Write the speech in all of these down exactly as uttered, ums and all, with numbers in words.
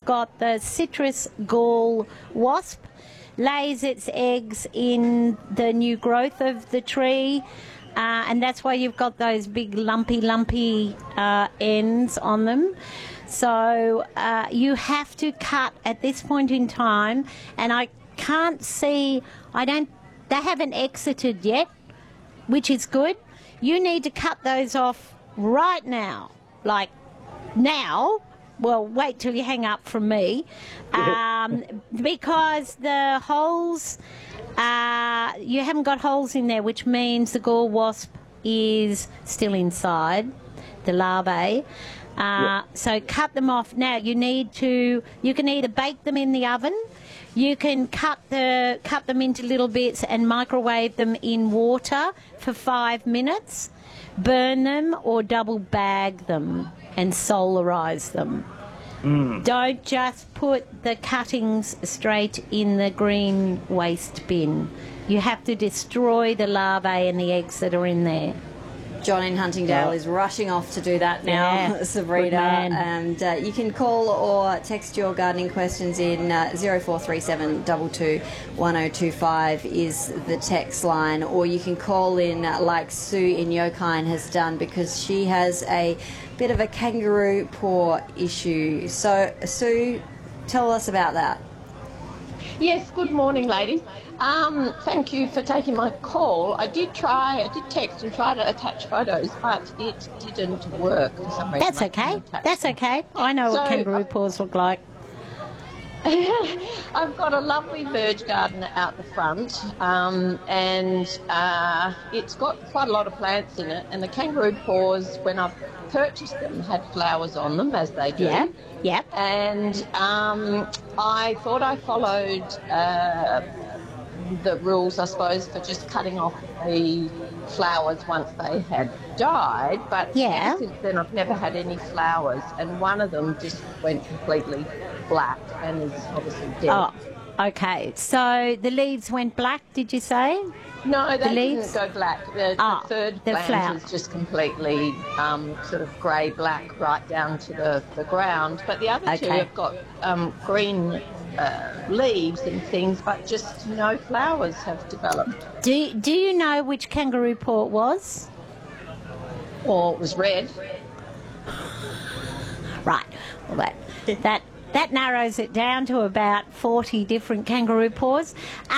got the citrus gall wasp, lays its eggs in the new growth of the tree, uh, and that's why you've got those big lumpy, lumpy uh, ends on them. So uh, you have to cut at this point in time, and I can't see, I don't, they haven't exited yet, which is good. You need to cut those off right now, like now. Well, wait till you hang up from me, um, because the holes, uh, you haven't got holes in there, which means the gall wasp is still inside, the larvae. Uh, yep. So cut them off now. You need to, you can either bake them in the oven, you can cut the cut them into little bits and microwave them in water for five minutes, burn them or double bag them and solarize them. Mm. Don't just put the cuttings straight in the green waste bin. You have to destroy the larvae and the eggs that are in there. John in Huntingdale is rushing off to do that now, yeah, Sabrina. And uh, you can call or text your gardening questions in uh, zero four three seven two two one zero two five is the text line, or you can call in uh, like Sue in Yokine has done, because she has a bit of a kangaroo paw issue. So, Sue, tell us about that. Yes, good morning, ladies. Um, thank you for taking my call. I did try, I did text and try to attach photos, but it didn't work for some reason. That's okay. That's okay. I know so, what kangaroo paws look like. I've got a lovely verge garden out the front, um, and uh, it's got quite a lot of plants in it, and the kangaroo paws, when I've purchased them, had flowers on them, as they do. Yeah, yeah. And um, I thought I followed uh, the rules, I suppose, for just cutting off the flowers once they had died, but yeah. since then I've never had any flowers, and one of them just went completely black and is obviously dead. Oh, okay. So the leaves went black, did you say? No, they the leaves? didn't go black. The, oh, the third the plant flower. is just completely um, sort of grey-black right down to the, the ground, but the other okay. two have got um, green uh, leaves and things, but just no flowers have developed. Do, do you know which kangaroo paw it was? Or it was red. Right. Well, that... that That narrows it down to about forty different kangaroo paws.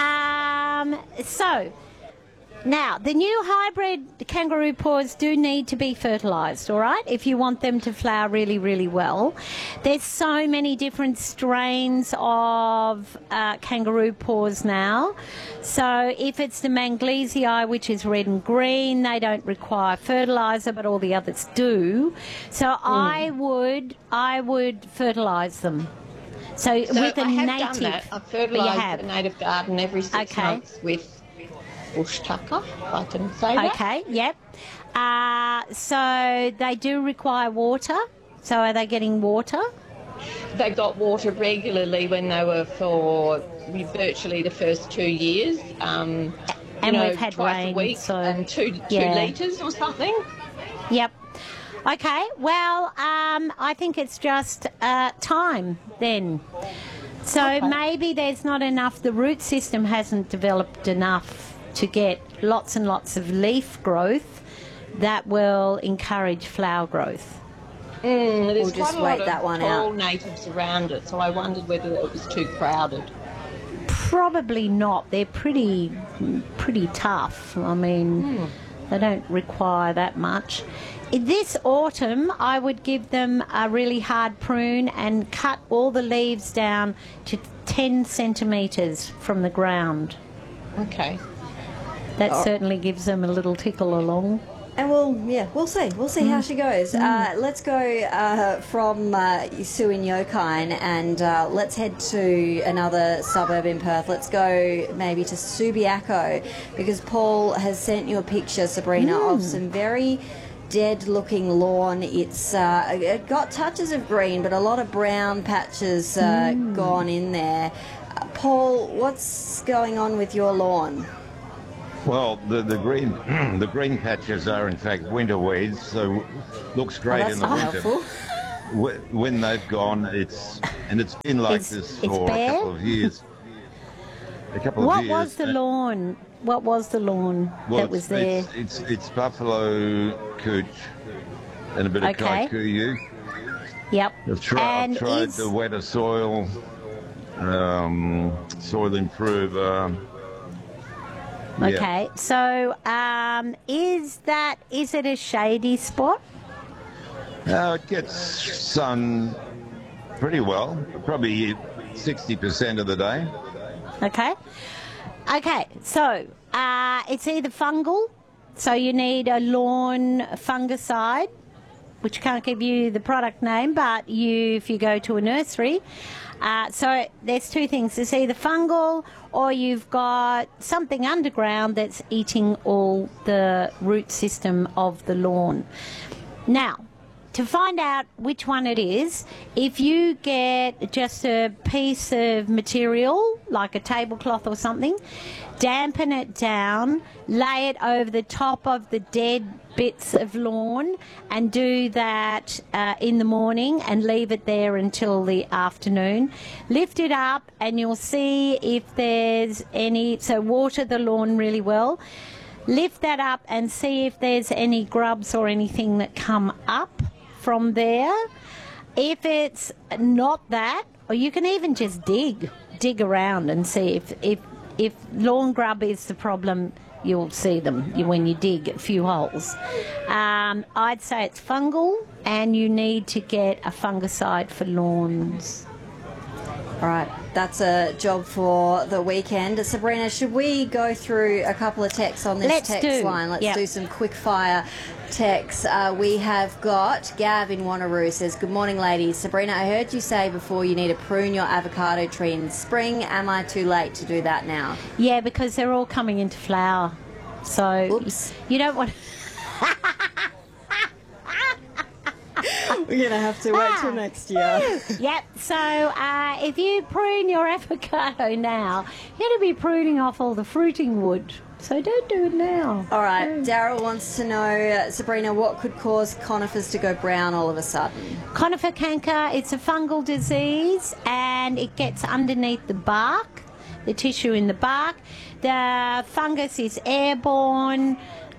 Um, so, now, the new hybrid kangaroo paws do need to be fertilised, all right, if you want them to flower really, really well. There's so many different strains of uh, kangaroo paws now. So if it's the Manglesii, which is red and green, they don't require fertiliser, but all the others do. So mm. I would, I would fertilise them. So, so with a I have native, done that. I've fertilised a native garden every six okay. months with bush tucker, if I can say that. Okay, yep. Uh, so they do require water. So are they getting water? They got water regularly when they were for virtually the first two years. Um, and you know, we've had twice rain, a week so and two, two yeah. litres or something. Yep. Okay, well, um, I think it's just uh, time then. So okay. maybe there's not enough, the root system hasn't developed enough to get lots and lots of leaf growth that will encourage flower growth. Mm, there's we'll just quite a wait lot that of one tall out. natives around it, so I wondered whether it was too crowded. Probably not. They're pretty, pretty tough. I mean, mm. they don't require that much. This autumn, I would give them a really hard prune and cut all the leaves down to ten centimetres from the ground. Okay. That oh. certainly gives them a little tickle along. And we'll, yeah, we'll see. We'll see mm. how she goes. Mm. Uh, let's go uh, from uh, Sue in Yokine and uh, let's head to another suburb in Perth. Let's go maybe to Subiaco, because Paul has sent you a picture, Sabrina, mm. of some very dead-looking lawn. It's uh, it got touches of green, but a lot of brown patches uh, mm. gone in there. Uh, Paul, what's going on with your lawn? Well, the, the green the green patches are in fact winter weeds, so looks great oh, in the winter. winter. wh- when they've gone, it's and it's been like It's- this it's for bare? a couple of years. A couple What of years. was the lawn? What was the lawn Well, that was it's, there? It's, it's it's buffalo cooch and a bit of Okay. kikuyu. Yep. I've, tri- and I've tried is, the wetter soil, um, soil improver. Yeah. okay. So, um, is that is it a shady spot? Uh, it gets sun pretty well, probably sixty percent of the day. Okay. Okay. So, uh, it's either fungal, so you need a lawn fungicide, which can't give you the product name, but you, if you go to a nursery. Uh, so there's two things. It's either fungal or you've got something underground that's eating all the root system of the lawn. Now, to find out which one it is, if you get just a piece of material, like a tablecloth or something, dampen it down, lay it over the top of the dead bits of lawn, and do that uh, in the morning and leave it there until the afternoon. Lift it up and you'll see if there's any, so water the lawn really well. Lift that up and see if there's any grubs or anything that come up from there. If it's not that, or you can even just dig, dig around and see if, if, if lawn grub is the problem, you'll see them when you dig a few holes. Um, I'd say it's fungal and you need to get a fungicide for lawns. All right, that's a job for the weekend. Sabrina, should we go through a couple of texts on this Let's text do. line? Let's Yep. do some quick fire texts. Uh, we have got Gav in Wanneroo says, good morning, ladies. Sabrina, I heard you say before you need to prune your avocado tree in spring. Am I too late to do that now? Yeah, because they're all coming into flower. So Oops. you don't want... We're going to have to wait till next year. Yep, so uh, if you prune your avocado now, you're going to be pruning off all the fruiting wood. So don't do it now. All right, Daryl wants to know, uh, Sabrina, what could cause conifers to go brown all of a sudden? Conifer canker, it's a fungal disease and it gets underneath the bark, the tissue in the bark. The fungus is airborne.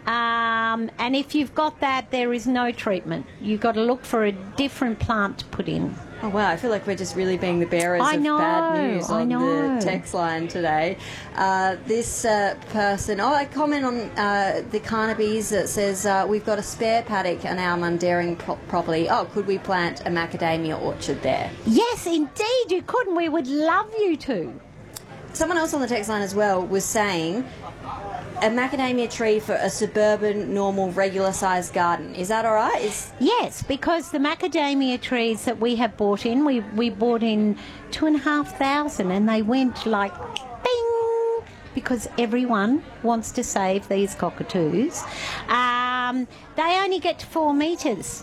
Um, and if you've got that, there is no treatment. You've got to look for a different plant to put in. Oh, wow, I feel like we're just really being the bearers I of know, bad news I on know. the text line today. Uh, this uh, person, oh, a comment on uh, the Carnaby's that says, uh, we've got a spare paddock on our Mundaring pro- property. Oh, could we plant a macadamia orchard there? Yes, indeed, you could, and we would love you to. Someone else on the text line as well was saying, a macadamia tree for a suburban, normal, regular-sized garden. Is that all right? Is Yes, because the macadamia trees that we have bought in, we, we bought in two and a half thousand and they went like bing, because everyone wants to save these cockatoos. Um, they only get to four metres.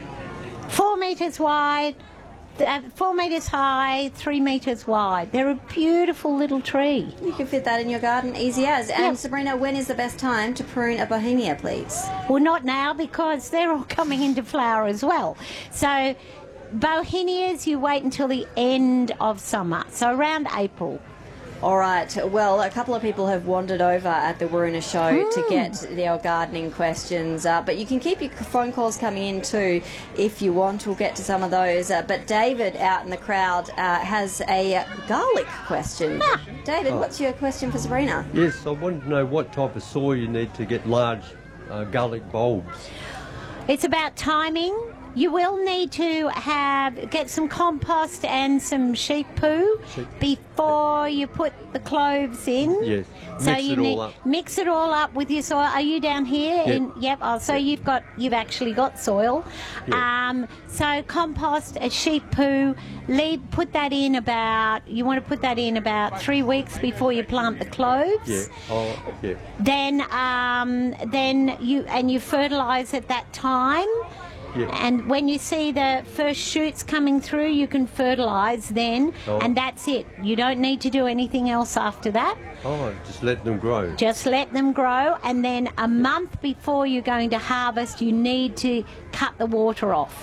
Four metres wide, uh, four metres high, three metres wide. They're a beautiful little tree. you can fit that in your garden easy as. And Yep. Sabrina, when is the best time to prune a bohemia, please? Well, not now because they're all coming into flower as well. So, bohemias, you wait until the end of summer, so around April. All right. Well, a couple of people have wandered over at the Waruna show to get their gardening questions, uh, but you can keep your phone calls coming in too if you want. We'll get to some of those. Uh, but David out in the crowd uh, has a garlic question. David, what's your question for Sabrina? Yes, I want to know what type of soil you need to get large uh, garlic bulbs. It's about timing. You will need to have get some compost and some sheep poo Sheep. before you put the cloves in. Yes, So mix you it all need up. mix it all up with your soil. Are you down here? Yep. In, yep. Oh, so you've got you've actually got soil. Yeah. Um, so compost, a sheep poo. Leave put that in about. You want to put that in about three weeks before you plant the cloves. Yeah, oh, yeah. Then um, then you and you fertilise at that time. Yeah. And when you see the first shoots coming through, you can fertilise then, Oh. and that's it. You don't need to do anything else after that. Oh, just let them grow. Just let them grow, and then a month before you're going to harvest, you need to cut the water off.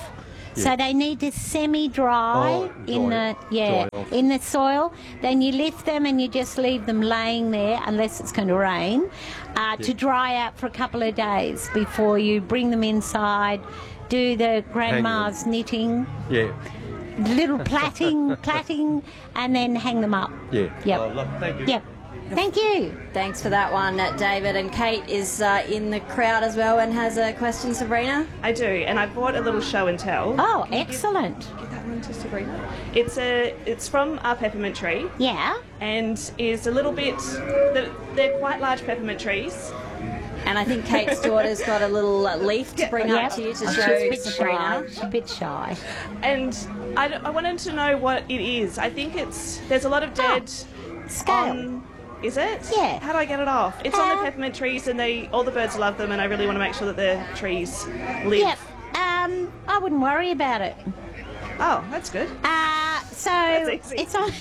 So they need to semi-dry Oh, in dry- the yeah dry off. in the soil. Then you lift them and you just leave them laying there unless it's going to rain uh, to dry out for a couple of days before you bring them inside. Do the grandma's knitting, Yeah. little plaiting, plaiting, and then hang them up. Yeah. Yep. Oh, look, thank you. Yep. Thank you. Thanks for that one, uh, David. And Kate is uh, in the crowd as well and has a question, Sabrina. I do, and I bought a little show and tell. Oh, excellent. Give that one to Sabrina. It's a, it's from our peppermint tree, Yeah. and is a little bit. They're, they're quite large peppermint trees. And I think Kate's daughter's got a little uh, leaf to bring Yep. up to you to Oh, show she's a bit Sabrina. shy. She's a bit shy. And I, d- I wanted to know what it is. I think it's there's a lot of dead. Scale. On, is it? Yeah. How do I get it off? It's on Uh, the peppermint trees, and they all the birds love them, and I really want to make sure that the trees live. Yep. Um, I wouldn't worry about it. Oh, that's good. Uh, so easy. it's on.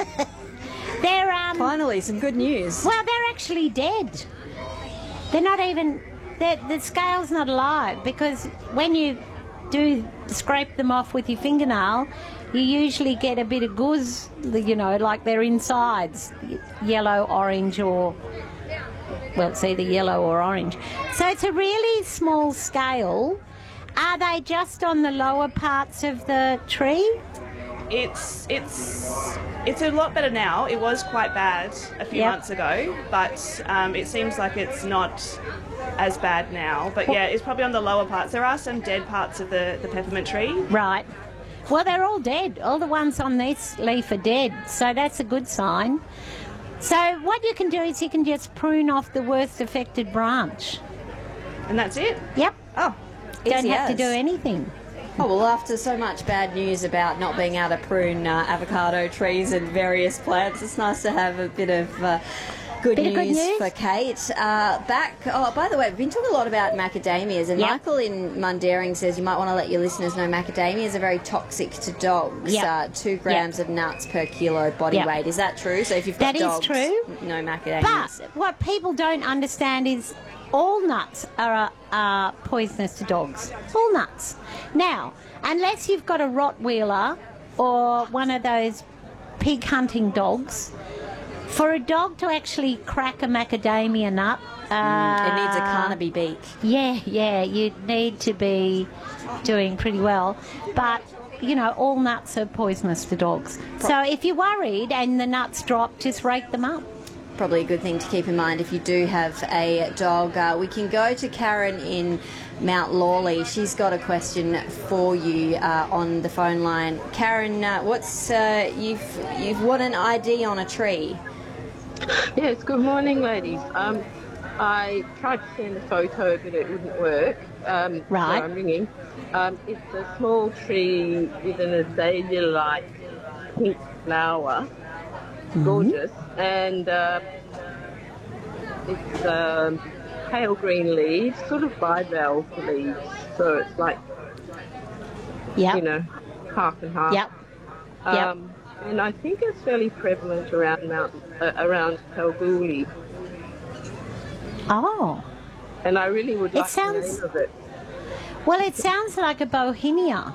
they're um. Finally, some good news. Well, they're actually dead. They're not even. They're, the scale's not alive because when you do scrape them off with your fingernail, you usually get a bit of guzz. You know, like their insides, y- yellow, orange, or well, it's either yellow or orange. So it's a really small scale. Are they just on the lower parts of the tree? It's it's it's a lot better now. It was quite bad a few Yep. months ago, but um, it seems like it's not as bad now. But yeah, it's probably on the lower parts. There are some dead parts of the, the peppermint tree. Right. Well, they're all dead. All the ones on this leaf are dead, so that's a good sign. So what you can do is you can just prune off the worst affected branch. And that's it. Yep. Oh, Don't Easy have to as. do anything. Oh, well, after so much bad news about not being able to prune uh, avocado trees and various plants, it's nice to have a bit of uh, good, Bit of news good news. for Kate. Uh, back, oh, by the way, we've been talking a lot about macadamias, and Yep. Michael in Mundaring says you might want to let your listeners know macadamias are very toxic to dogs. Yep. Uh, two grams of nuts per kilo body Yep. weight. Is that true? So if you've got That is dogs, true. no macadamias. But what people don't understand is all nuts are, are poisonous to dogs. All nuts. Now, unless you've got a Rottweiler or one of those pig hunting dogs, for a dog to actually crack a macadamia nut, uh, it needs a Carnaby beak. yeah, yeah, you need to be doing pretty well. But, you know, all nuts are poisonous to dogs. So if you're worried and the nuts drop, just rake them up. Probably a good thing to keep in mind if you do have a dog. Uh, we can go to Karen in Mount Lawley. She's got a question for you uh, on the phone line. Karen, uh, what's uh, you've you've won an I D on a tree? Yes, good morning, ladies. Um, I tried to send a photo, but it wouldn't work. Um, Right. So I'm ringing. Um, it's a small tree with an azalea-like pink flower. Gorgeous. And uh, it's um, pale green leaves, sort of bivalve leaves. So it's like, Yep. you know, half and half. Yep. Yep. Um, and I think it's fairly prevalent around Mount, uh, around Kalgoorlie. Oh. And I really would It like sounds- the name of it. Well, it sounds like a bohemia.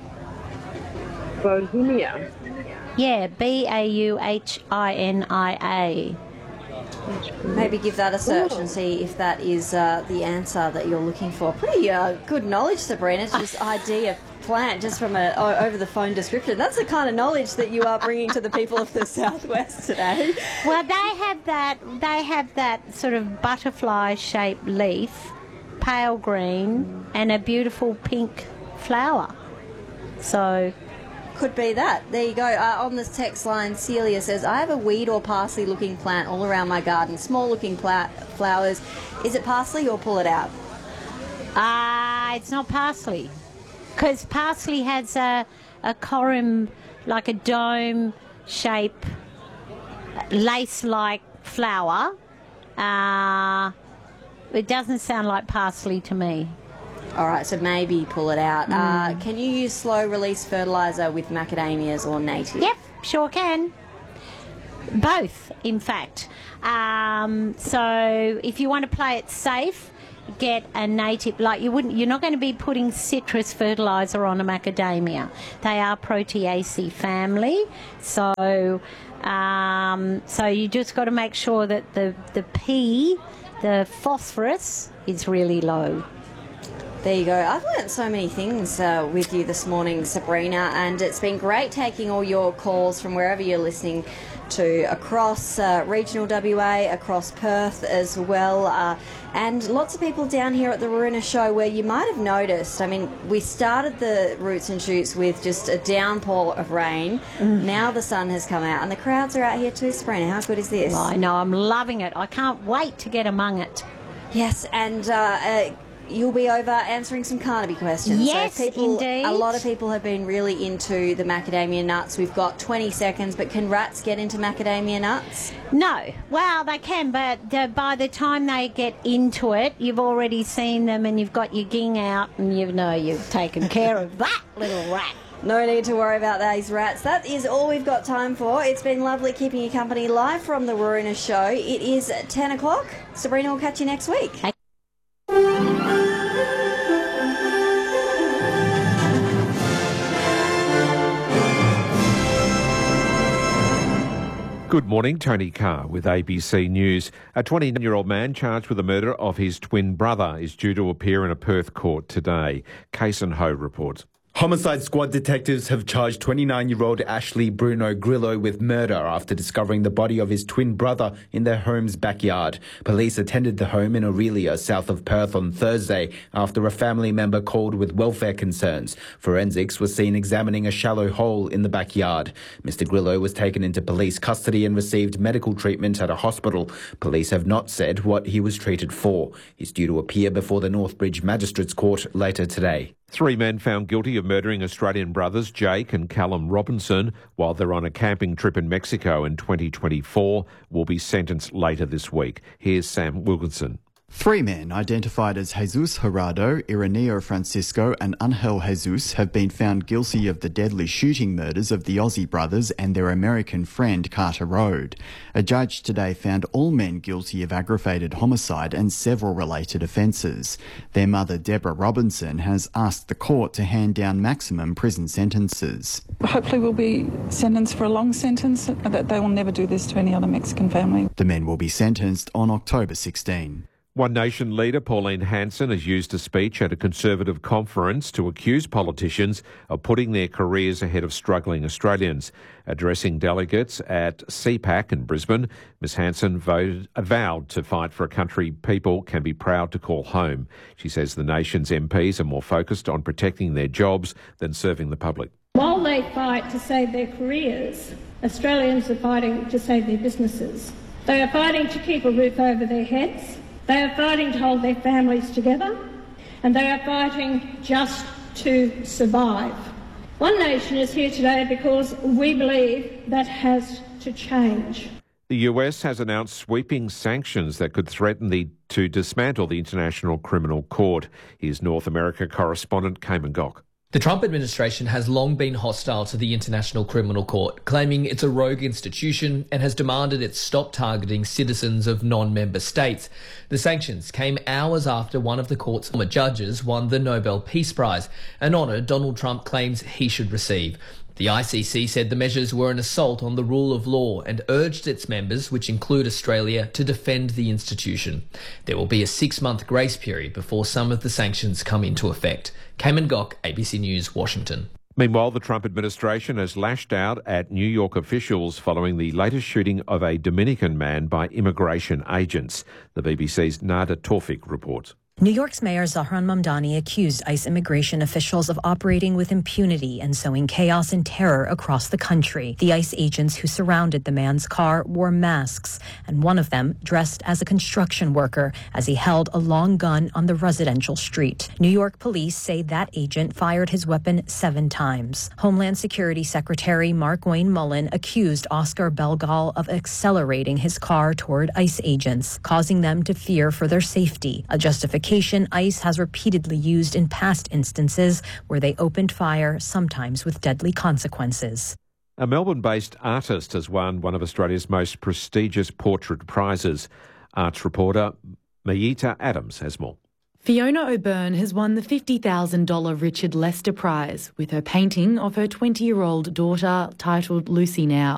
Bohemia. Yeah, B A U H I N I A. Maybe give that a search and see if that is uh, the answer that you're looking for. Pretty uh, good knowledge, Sabrina, to just I D a plant just from a o- over the phone description. That's the kind of knowledge that you are bringing to the people of the Southwest today. Well, they have that. They have that sort of butterfly-shaped leaf, pale green, and a beautiful pink flower. So, Could be that. There you go. Uh, on this text line, Celia says, I have a weed or parsley looking plant all around my garden. Small looking pla- flowers. Is it parsley or pull it out? ah, it's not parsley, because parsley has a a corymb, like a dome shape, lace-like flower. Uh, it doesn't sound like parsley to me. All right, so maybe pull it out. Uh, can you use slow release fertilizer with macadamias or native? Yep, sure can. Both, in fact. Um, so if you want to play it safe, get a native, like you wouldn't, you're not going to be putting citrus fertiliser on a macadamia. They are Proteaceae family, so um, so you just got to make sure that the the P, the phosphorus, is really low. There you go. I've learnt so many things uh, with you this morning, Sabrina, and it's been great taking all your calls from wherever you're listening to across uh, regional W A, across Perth as well, uh, and lots of people down here at the Waruna Show where you might have noticed, I mean, we started the Roots and Shoots with just a downpour of rain. Mm. Now the sun has come out and the crowds are out here too, Sabrina. How good is this? Well, I know, I'm loving it. I can't wait to get among it. Yes, and uh, uh, you'll be over answering some Carnaby questions. Yes, so people, indeed. A lot of people have been really into the macadamia nuts. We've got twenty seconds, but can rats get into macadamia nuts? No. Well, they can, but uh, by the time they get into it, you've already seen them and you've got your ging out and you know you've taken care of that little rat. No need to worry about these rats. That is all we've got time for. It's been lovely keeping you company live from the Waruna Show. It is ten o'clock. Sabrina will catch you next week. Hey. Good morning, Tony Carr with A B C News. A twenty-nine-year-old man charged with the murder of his twin brother is due to appear in a Perth court today. Kason Ho reports. Homicide squad detectives have charged twenty-nine-year-old Ashley Bruno Grillo with murder after discovering the body of his twin brother in their home's backyard. Police attended the home in Aurelia, south of Perth, on Thursday after a family member called with welfare concerns. Forensics was seen examining a shallow hole in the backyard. Mister Grillo was taken into police custody and received medical treatment at a hospital. Police have not said what he was treated for. He's due to appear before the Northbridge Magistrates Court later today. Three men found guilty of murdering Australian brothers Jake and Callum Robinson while they're on a camping trip in Mexico in twenty twenty-four will be sentenced later this week. Here's Sam Wilkinson. Three men, identified as Jesus Gerardo, Ireneo Francisco and Angel Jesus, have been found guilty of the deadly shooting murders of the Aussie brothers and their American friend Carter Road. A judge today found all men guilty of aggravated homicide and several related offences. Their mother, Deborah Robinson, has asked the court to hand down maximum prison sentences. Hopefully we'll be sentenced for a long sentence, that they will never do this to any other Mexican family. The men will be sentenced on October sixteenth. One Nation leader Pauline Hanson has used a speech at a Conservative conference to accuse politicians of putting their careers ahead of struggling Australians. Addressing delegates at C PAC in Brisbane, Miz Hanson voted, vowed to fight for a country people can be proud to call home. She says the nation's M Ps are more focused on protecting their jobs than serving the public. While they fight to save their careers, Australians are fighting to save their businesses. They are fighting to keep a roof over their heads. They are fighting to hold their families together, and they are fighting just to survive. One Nation is here today because we believe that has to change. The U S has announced sweeping sanctions that could threaten the, to dismantle the International Criminal Court. Here's North America correspondent Cayman Gok. The Trump administration has long been hostile to the International Criminal Court, claiming it's a rogue institution and has demanded it stop targeting citizens of non-member states. The sanctions came hours after one of the court's former judges won the Nobel Peace Prize, an honour Donald Trump claims he should receive. The I C C said the measures were an assault on the rule of law and urged its members, which include Australia, to defend the institution. There will be a six-month grace period before some of the sanctions come into effect. Cayman Gok, A B C News, Washington. Meanwhile, the Trump administration has lashed out at New York officials following the latest shooting of a Dominican man by immigration agents. The B B C's Nada Tawfik reports. New York's Mayor Zohran Mamdani accused ICE immigration officials of operating with impunity and sowing chaos and terror across the country. The ICE agents who surrounded the man's car wore masks, and one of them dressed as a construction worker as he held a long gun on the residential street. New York police say that agent fired his weapon seven times. Homeland Security Secretary Markwayne Mullin accused Oscar Belgal of accelerating his car toward ICE agents, causing them to fear for their safety, a justification ICE has repeatedly used in past instances where they opened fire, sometimes with deadly consequences. A Melbourne-based artist has won one of Australia's most prestigious portrait prizes. Arts reporter Mayita Adams has more. Fiona O'Byrne has won the fifty thousand dollars Richard Lester Prize with her painting of her twenty-year-old daughter titled Lucy Now.